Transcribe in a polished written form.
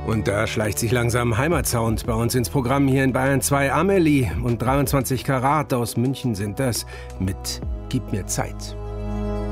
Und da schleicht sich langsam Heimatsound bei uns ins Programm hier in Bayern 2. Amelie und 23 Karat aus München sind das mit Gib mir Zeit.